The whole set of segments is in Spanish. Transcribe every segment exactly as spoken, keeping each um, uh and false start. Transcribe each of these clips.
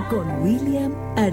con William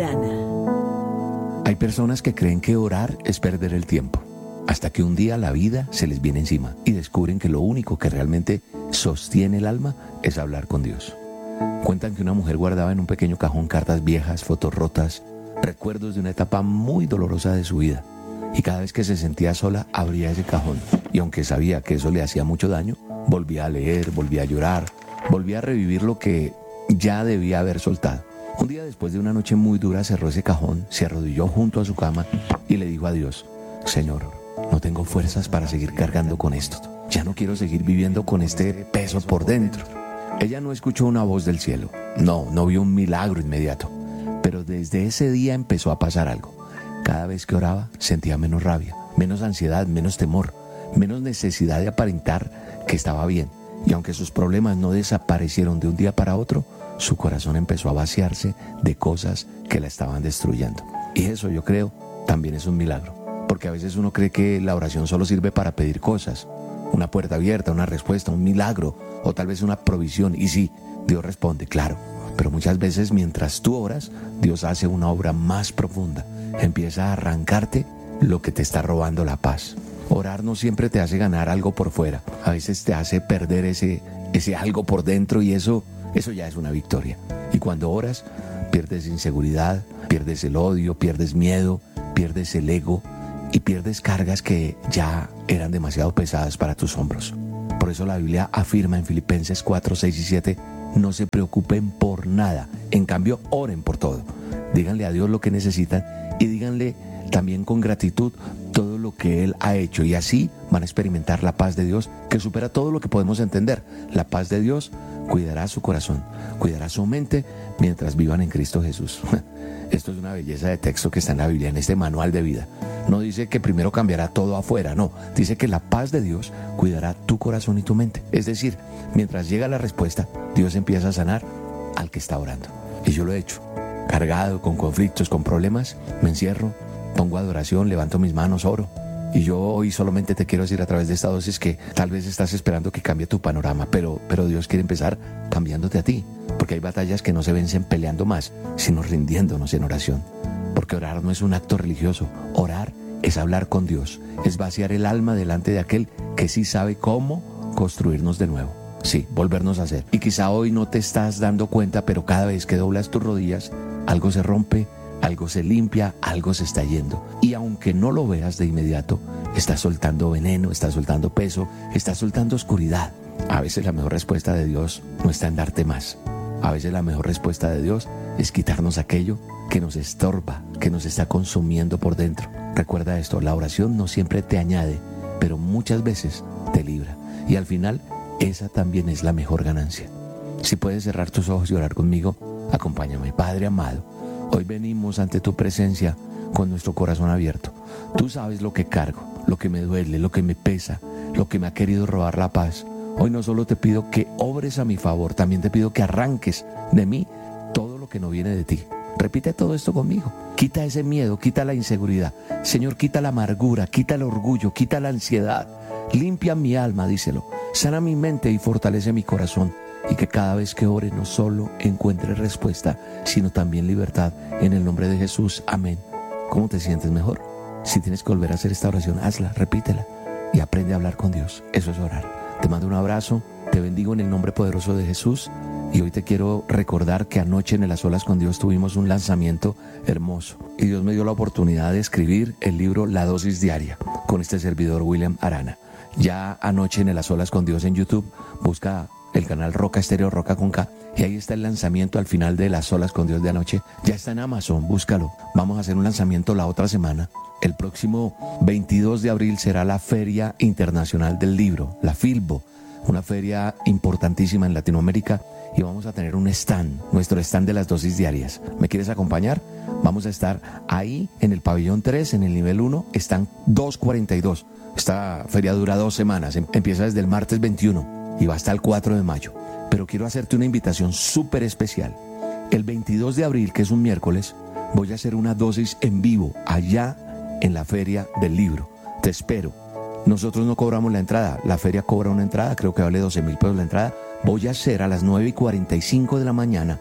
Arana. Hay personas que creen que orar es perder el tiempo, hasta que un día la vida se les viene encima y descubren que lo único que realmente sostiene el alma es hablar con Dios. Cuentan que una mujer guardaba en un pequeño cajón cartas viejas, fotos rotas, recuerdos de una etapa muy dolorosa de su vida. Y cada vez que se sentía sola, abría ese cajón. Y aunque sabía que eso le hacía mucho daño, volvía a leer, volvía a llorar, volvía a revivir lo que ya debía haber soltado. Un día después de una noche muy dura, cerró ese cajón, se arrodilló junto a su cama y le dijo a Dios: Señor, no tengo fuerzas para seguir cargando con esto. Ya no quiero seguir viviendo con este peso por dentro. Ella no escuchó una voz del cielo. No, no vio un milagro inmediato. Pero desde ese día empezó a pasar algo. Cada vez que oraba, sentía menos rabia, menos ansiedad, menos temor, menos necesidad de aparentar que estaba bien. Y aunque sus problemas no desaparecieron de un día para otro, su corazón empezó a vaciarse de cosas que la estaban destruyendo. Y eso, yo creo, también es un milagro. Porque a veces uno cree que la oración solo sirve para pedir cosas. Una puerta abierta, una respuesta, un milagro, o tal vez una provisión. Y sí, Dios responde, claro. Pero muchas veces mientras tú oras, Dios hace una obra más profunda. Empieza a arrancarte lo que te está robando la paz. Orar no siempre te hace ganar algo por fuera. A veces te hace perder ese, ese algo por dentro, y eso, eso ya es una victoria. Y cuando oras, pierdes inseguridad, pierdes el odio, pierdes miedo, pierdes el ego y pierdes cargas que ya eran demasiado pesadas para tus hombros. Por eso la Biblia afirma en Filipenses cuatro, seis y siete: no se preocupen por nada, en cambio oren por todo. Díganle a Dios lo que necesitan y díganle también con gratitud todo lo que Él ha hecho, y así van a experimentar la paz de Dios que supera todo lo que podemos entender. La paz de Dios cuidará su corazón, cuidará su mente mientras vivan en Cristo Jesús. Esto es una belleza de texto que está en la Biblia, en este manual de vida. No dice que primero cambiará todo afuera, no. Dice que la paz de Dios cuidará tu corazón y tu mente. Es decir, mientras llega la respuesta, Dios empieza a sanar al que está orando. Y yo lo he hecho. Cargado, con conflictos, con problemas, me encierro, pongo adoración, levanto mis manos, oro. Y yo hoy solamente te quiero decir a través de esta dosis que tal vez estás esperando que cambie tu panorama, pero, pero Dios quiere empezar cambiándote a ti. Porque hay batallas que no se vencen peleando más, sino rindiéndonos en oración. Porque orar no es un acto religioso. Orar es hablar con Dios, es vaciar el alma delante de aquel que sí sabe cómo construirnos de nuevo. Sí, volvernos a hacer. Y quizá hoy no te estás dando cuenta, pero cada vez que doblas tus rodillas, algo se rompe, algo se limpia, algo se está yendo. Y aunque no lo veas de inmediato, estás soltando veneno, estás soltando peso, estás soltando oscuridad. A veces la mejor respuesta de Dios no está en darte más. A veces la mejor respuesta de Dios es quitarnos aquello que nos estorba, que nos está consumiendo por dentro. Recuerda esto, la oración no siempre te añade, pero muchas veces te libra. Y al final, esa también es la mejor ganancia. Si puedes cerrar tus ojos y orar conmigo, acompáñame. Padre amado, hoy venimos ante tu presencia con nuestro corazón abierto. Tú sabes lo que cargo, lo que me duele, lo que me pesa, lo que me ha querido robar la paz. Hoy no solo te pido que obres a mi favor, también te pido que arranques de mí todo lo que no viene de ti. Repite todo esto conmigo. Quita ese miedo, quita la inseguridad. Señor, quita la amargura, quita el orgullo, quita la ansiedad. Limpia mi alma, díselo. Sana mi mente y fortalece mi corazón. Y que cada vez que ore no solo encuentre respuesta, sino también libertad. En el nombre de Jesús, amén. ¿Cómo te sientes mejor? Si tienes que volver a hacer esta oración, hazla, repítela y aprende a hablar con Dios. Eso es orar. Te mando un abrazo, te bendigo en el nombre poderoso de Jesús. Y hoy te quiero recordar que anoche en el A Solas con Dios tuvimos un lanzamiento hermoso. Y Dios me dio la oportunidad de escribir el libro La Dosis Diaria con este servidor William Arana. Ya anoche en el A Solas con Dios en YouTube, busca el canal Roca Estéreo, Roca con K, y ahí está el lanzamiento al final de Las Solas con Dios de anoche. Ya está en Amazon, búscalo. Vamos a hacer un lanzamiento la otra semana. El próximo veintidós de abril será la Feria Internacional del Libro, la Filbo, una feria importantísima en Latinoamérica, y vamos a tener un stand, nuestro stand de las dosis diarias. ¿Me quieres acompañar? Vamos a estar ahí en el pabellón tres, en el nivel uno, están doscientos cuarenta y dos. Esta feria dura dos semanas, empieza desde el martes veintiuno y va hasta el cuatro de mayo. Pero quiero hacerte una invitación súper especial. El veintidós de abril, que es un miércoles, voy a hacer una dosis en vivo allá en la Feria del Libro. Te espero. Nosotros no cobramos la entrada, la feria cobra una entrada, creo que vale doce mil pesos la entrada. Voy a hacer a las nueve y cuarenta y cinco de la mañana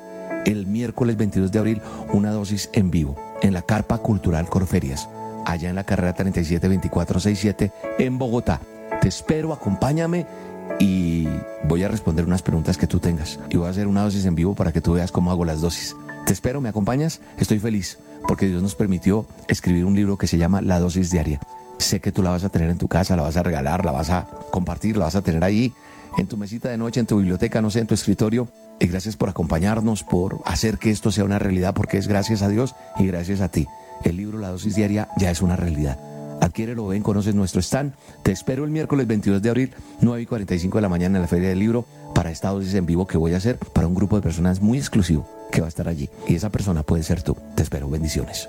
el miércoles veintidós de abril una dosis en vivo en la Carpa Cultural Corferias, allá en la carrera treinta y siete veinticuatro sesenta y siete en Bogotá. Te espero, acompáñame y voy a responder unas preguntas que tú tengas. Y voy a hacer una dosis en vivo para que tú veas cómo hago las dosis. Te espero, ¿me acompañas? Estoy feliz porque Dios nos permitió escribir un libro que se llama La Dosis Diaria. Sé que tú la vas a tener en tu casa, la vas a regalar, la vas a compartir, la vas a tener ahí en tu mesita de noche, en tu biblioteca, no sé, en tu escritorio. Y gracias por acompañarnos, por hacer que esto sea una realidad, porque es gracias a Dios y gracias a ti. El libro La Dosis Diaria ya es una realidad. Adquiérelo, ven, conoces nuestro stand. Te espero el miércoles veintidós de abril, nueve y cuarenta y cinco de la mañana en la Feria del Libro, para esta dosis en vivo que voy a hacer para un grupo de personas muy exclusivo que va a estar allí. Y esa persona puede ser tú. Te espero, bendiciones.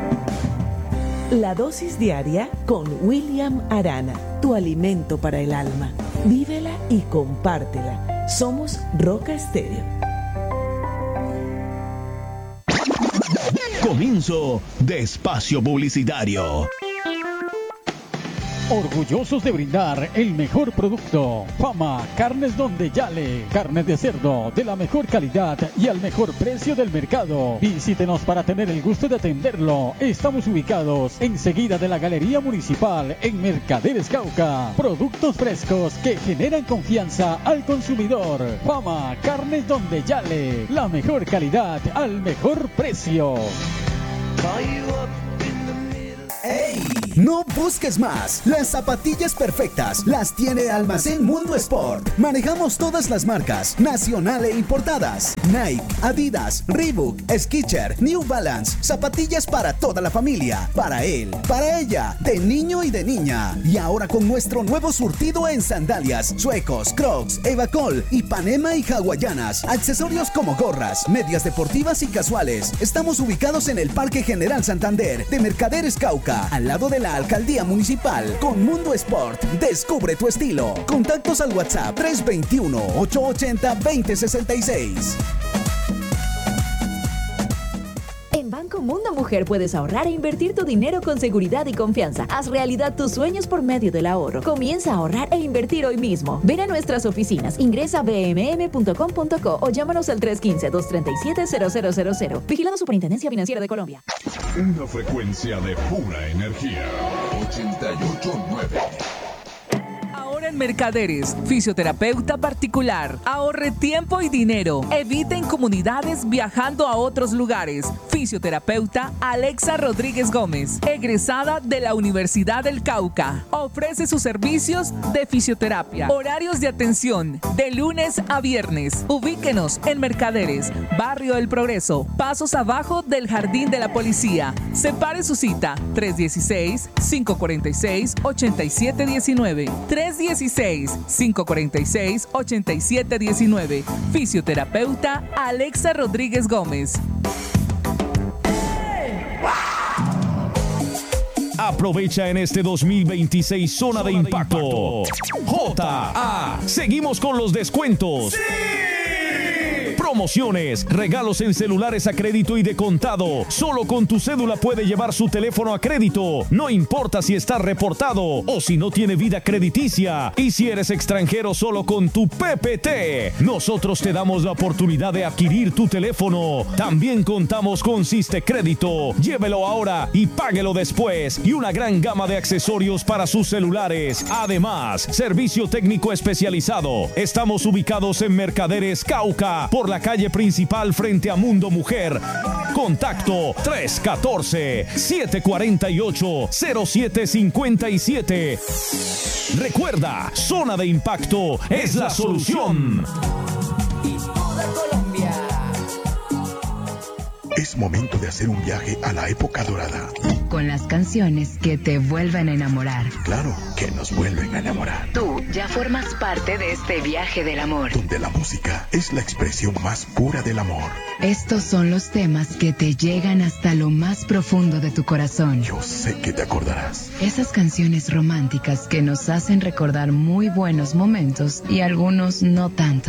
La dosis diaria con William Arana, tu alimento para el alma. Vívela y compártela. Somos Roca Estéreo. Comienzo de espacio publicitario. Orgullosos de brindar el mejor producto. Fama Carnes Donde Yale. Carne de cerdo de la mejor calidad y al mejor precio del mercado. Visítenos para tener el gusto de atenderlo. Estamos ubicados enseguida de la Galería Municipal en Mercaderes Cauca. Productos frescos que generan confianza al consumidor. Fama Carnes Donde Yale. La mejor calidad al mejor precio. ¡Ey! No busques más. Las zapatillas perfectas las tiene Almacén Mundo Sport. Manejamos todas las marcas, nacional e importadas. Nike, Adidas, Reebok, Skechers, New Balance. Zapatillas para toda la familia. Para él, para ella, de niño y de niña. Y ahora con nuestro nuevo surtido en sandalias, suecos, crocs, evacol, ipanema y hawaianas. Accesorios como gorras, medias deportivas y casuales. Estamos ubicados en el Parque General Santander de Mercaderes Cauca, al lado de la Alcaldía Municipal. Con Mundo Sport, descubre tu estilo. Contactos al WhatsApp tres dos uno, ocho ocho cero, dos cero seis seis. En Banco Mundo Mujer puedes ahorrar e invertir tu dinero con seguridad y confianza. Haz realidad tus sueños por medio del ahorro. Comienza a ahorrar e invertir hoy mismo. Ven a nuestras oficinas, ingresa a b m m punto com punto co o llámanos al tres uno cinco, dos tres siete, cero cero cero cero. Vigilado Superintendencia Financiera de Colombia. Una frecuencia de pura energía. ochenta y ocho punto nueve. Ahora en Mercaderes, fisioterapeuta particular. Ahorre tiempo y dinero. Evite incomodidades viajando a otros lugares. Fisioterapeuta Alexa Rodríguez Gómez, egresada de la Universidad del Cauca. Ofrece sus servicios de fisioterapia. Horarios de atención de lunes a viernes. Ubíquenos en Mercaderes, Barrio del Progreso, pasos abajo del Jardín de la Policía. Separe su cita tres uno seis, cinco cuatro seis, ocho siete uno nueve. tres uno seis, cinco cuatro seis, ocho siete uno nueve. Fisioterapeuta Alexa Rodríguez Gómez. Aprovecha en este dos mil veintiséis Zona de Impacto. J A. Seguimos con los descuentos. Promociones, regalos en celulares a crédito y de contado. Solo con tu cédula puede llevar su teléfono a crédito. No importa si está reportado o si no tiene vida crediticia. Y si eres extranjero, solo con tu P P T. Nosotros te damos la oportunidad de adquirir tu teléfono. También contamos con Siste Crédito. Llévelo ahora y páguelo después. Y una gran gama de accesorios para sus celulares. Además, servicio técnico especializado. Estamos ubicados en Mercaderes Cauca, por la calle principal frente a Mundo Mujer. Contacto tres uno cuatro, siete cuatro ocho, cero siete cinco siete. Recuerda, Zona de Impacto es la solución. Es momento de hacer un viaje a la época dorada. Con las canciones que te vuelven a enamorar. Claro, que nos vuelven a enamorar. Tú ya formas parte de este viaje del amor. Donde la música es la expresión más pura del amor. Estos son los temas que te llegan hasta lo más profundo de tu corazón. Yo sé que te acordarás. Esas canciones románticas que nos hacen recordar muy buenos momentos y algunos no tanto.